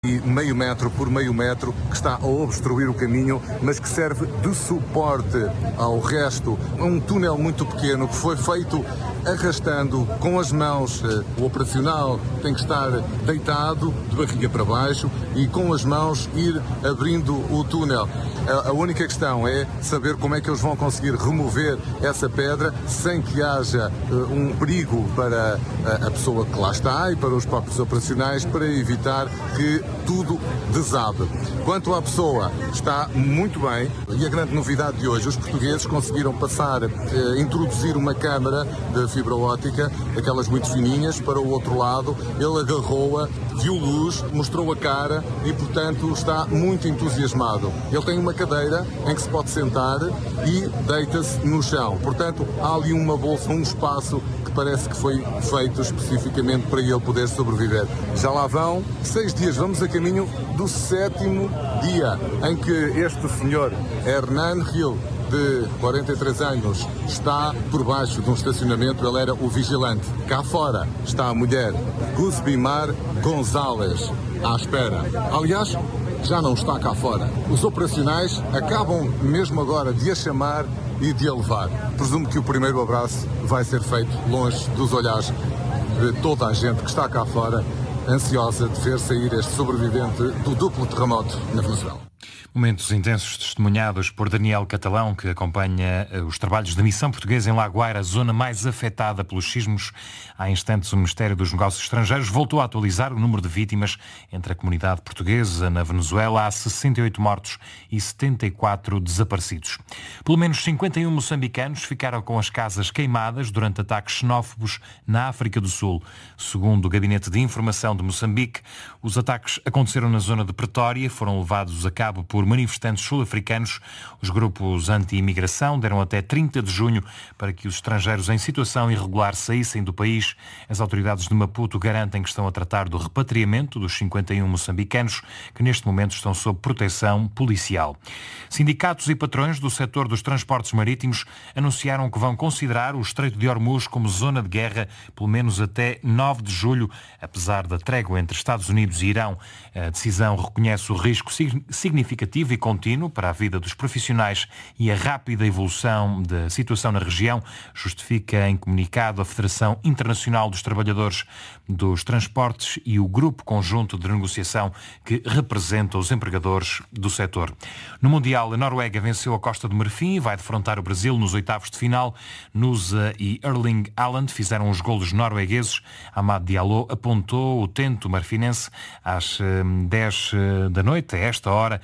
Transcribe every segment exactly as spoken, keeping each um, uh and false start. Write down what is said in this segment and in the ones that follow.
E meio metro por meio metro que está a obstruir o caminho, mas que serve de suporte ao resto. Um túnel muito pequeno que foi feito arrastando com as mãos. O operacional tem que estar deitado de barriga para baixo e com as mãos ir abrindo o túnel. A única questão é saber como é que eles vão conseguir remover essa pedra sem que haja um perigo para a pessoa que lá está e para os próprios operacionais, para evitar que tudo desabe. Quanto à pessoa, está muito bem, e a grande novidade de hoje, os portugueses conseguiram passar, eh, introduzir uma câmara de fibra óptica, aquelas muito fininhas, para o outro lado. Ele agarrou-a, viu luz, mostrou a cara e, portanto, está muito entusiasmado. Ele tem uma cadeira em que se pode sentar e deita-se no chão. Portanto, há ali uma bolsa, um espaço que parece que foi feito especificamente para ele poder sobreviver. Já lá vão seis dias, vamos a caminho do sétimo dia em que este senhor, Hernan Gil, de quarenta e três anos, está por baixo de um estacionamento. Ele era o vigilante. Cá fora está a mulher, Guzbimar González, à espera. Aliás, já não está cá fora. Os operacionais acabam mesmo agora de a chamar e de a levar. Presumo que o primeiro abraço vai ser feito longe dos olhares de toda a gente que está cá fora, ansiosa de ver sair este sobrevivente do duplo terremoto na Venezuela. Momentos intensos testemunhados por Daniel Catalão, que acompanha os trabalhos da missão portuguesa em Lagoaira, a zona mais afetada pelos sismos. Há instantes, o Ministério dos Negócios Estrangeiros voltou a atualizar o número de vítimas entre a comunidade portuguesa na Venezuela. Há sessenta e oito mortos e setenta e quatro desaparecidos. Pelo menos cinquenta e um moçambicanos ficaram com as casas queimadas durante ataques xenófobos na África do Sul. Segundo o Gabinete de Informação de Moçambique, os ataques aconteceram na zona de Pretória, foram levados a cabo por manifestantes sul-africanos. Os grupos anti-imigração deram até trinta de junho para que os estrangeiros em situação irregular saíssem do país. As autoridades de Maputo garantem que estão a tratar do repatriamento dos cinquenta e um moçambicanos que neste momento estão sob proteção policial. Sindicatos e patrões do setor dos transportes marítimos anunciaram que vão considerar o Estreito de Hormuz como zona de guerra pelo menos até nove de julho, apesar da trégua entre Estados Unidos e Irão. A decisão reconhece o risco significativo e contínuo para a vida dos profissionais e a rápida evolução da situação na região, justifica em comunicado a Federação Internacional dos Trabalhadores dos Transportes e o Grupo Conjunto de Negociação que representa os empregadores do setor. No Mundial, a Noruega venceu a Costa do Marfim e vai defrontar o Brasil nos oitavos de final. Nusa e Erling Haaland fizeram os golos noruegueses. Amad Diallo apontou o tento marfinense às dez da noite, a esta hora.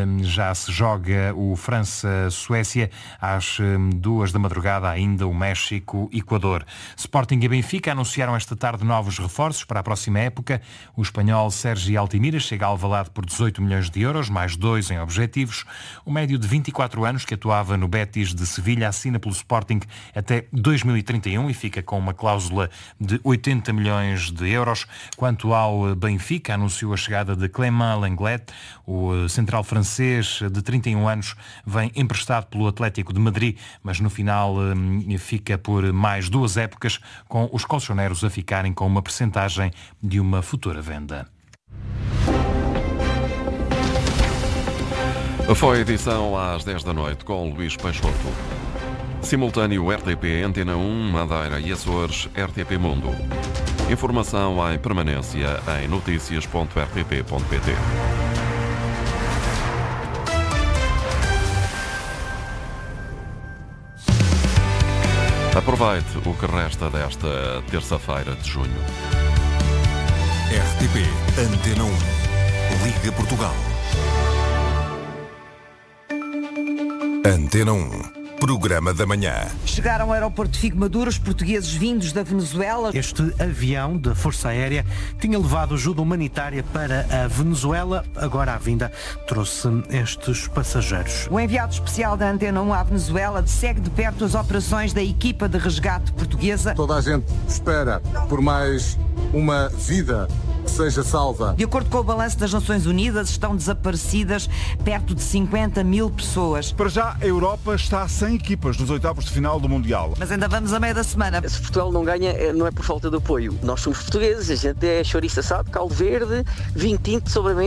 Já se joga o França-Suécia, às duas da madrugada ainda o México-Equador. Sporting e Benfica anunciaram esta tarde novos reforços para a próxima época. O espanhol Sérgio Altimira chega a Alvalade por dezoito milhões de euros, mais dois em objetivos. O médio de vinte e quatro anos, que atuava no Betis de Sevilha, assina pelo Sporting até dois mil e trinta e um e fica com uma cláusula de oitenta milhões de euros. Quanto ao Benfica, anunciou a chegada de Clément Lenglet, o central francês de trinta e um anos, vem emprestado pelo Atlético de Madrid, mas no final fica por mais duas épocas, com os colchoneros a ficarem com uma percentagem de uma futura venda. Foi a edição às dez da noite com Luís Peixoto. Simultâneo R T P Antena um, Madeira e Açores, R T P Mundo. Informação em permanência em notícias ponto r t p ponto p t. Aproveite o que resta desta terça-feira de junho. R T P Antena um. Liga Portugal. Antena um. Programa da manhã. Chegaram ao aeroporto de Figueiredo os portugueses vindos da Venezuela. Este avião da Força Aérea tinha levado ajuda humanitária para a Venezuela. Agora a vinda trouxe estes passageiros. O enviado especial da Antena um à Venezuela segue de perto as operações da equipa de resgate portuguesa. Toda a gente espera por mais uma vida seja salva. De acordo com o balanço das Nações Unidas, estão desaparecidas perto de cinquenta mil pessoas. Para já, a Europa está sem equipas nos oitavos de final do Mundial. Mas ainda vamos a meio da semana. Se Portugal não ganha, não é por falta de apoio. Nós somos portugueses, a gente é chouriço assado, caldo verde, vinho tinto sobre a mesa.